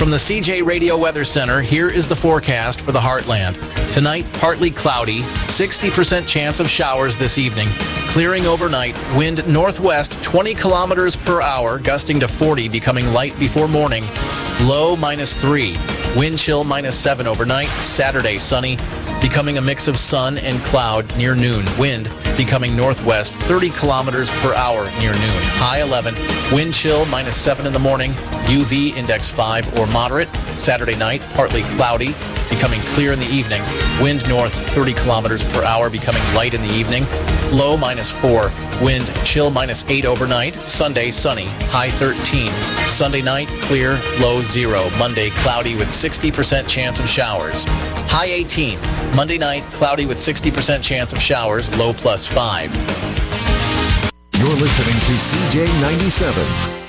From the CJ Radio Weather Center, here is the forecast for the Heartland. Tonight, partly cloudy, 60% chance of showers this evening. Clearing overnight, wind northwest 20 kilometers per hour, gusting to 40, becoming light before morning. Low -3. Wind chill -7 overnight. Saturday, sunny, becoming a mix of sun and cloud near noon. Wind becoming northwest 30 kilometers per hour near noon. High 11. Wind chill -7 in the morning. UV index 5 or moderate. Saturday night, partly cloudy, becoming clear in the evening. Wind north 30 kilometers per hour, becoming light in the evening. Low -4. Wind chill -8 overnight. Sunday, sunny, high 13. Sunday night, clear, low 0. Monday, cloudy with 60% chance of showers. High 18. Monday night, cloudy with 60% chance of showers, low +5. You're listening to CJ 97.